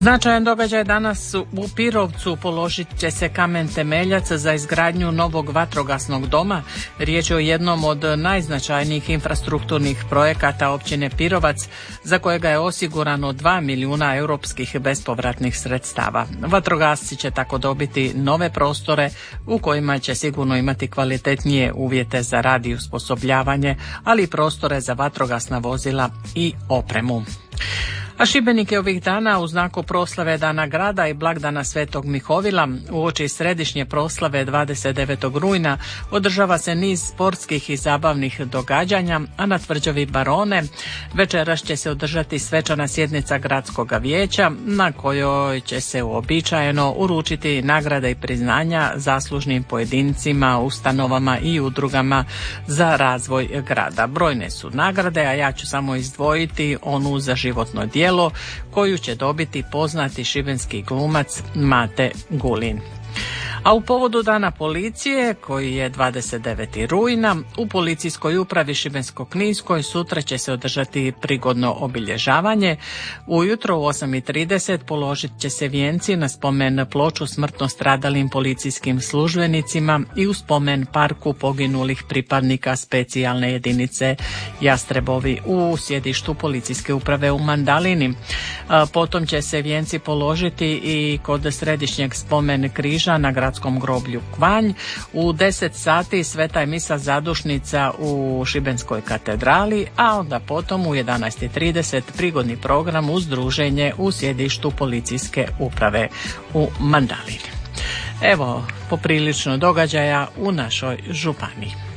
Značajan događaj danas u Pirovcu, položit će se kamen temeljac za izgradnju novog vatrogasnog doma. Riječ je o jednom od najznačajnijih infrastrukturnih projekata općine Pirovac, za kojega je osigurano 2 milijuna europskih bespovratnih sredstava. Vatrogasci će tako dobiti nove prostore u kojima će sigurno imati kvalitetnije uvjete za rad i osposobljavanje, ali i prostore za vatrogasna vozila i opremu. A Šibenik je ovih dana u znaku proslave Dana grada i blagdana Svetog Mihovila uoči središnje proslave 29. rujna održava se niz sportskih i zabavnih događanja, a na tvrđavi Barone večeras će se održati svečana sjednica gradskog vijeća na kojoj će se uobičajeno uručiti nagrade i priznanja zaslužnim pojedincima, ustanovama i udrugama za razvoj grada. Brojne su nagrade, a ja ću samo izdvojiti onu za životno djelo koju će dobiti poznati šibenski glumac Mate Gulin. A u povodu Dana policije, koji je 29. rujna, u policijskoj upravi Šibensko-kninskoj sutra će se održati prigodno obilježavanje. Ujutro u 8:30 položit će se vijenci na spomen ploču smrtno stradalim policijskim službenicima i u spomen parku poginulih pripadnika specijalne jedinice Jastrebovi u sjedištu policijske uprave u Mandalini. Potom će se vijenci položiti i kod središnjeg spomen križa na gradskom groblju Kvanj. U 10 sati sveta je misa zadušnica u Šibenskoj katedrali, a onda potom u 11:30 prigodni program uz druženje u sjedištu policijske uprave u Mandalini. Evo, poprilično događaja u našoj županiji.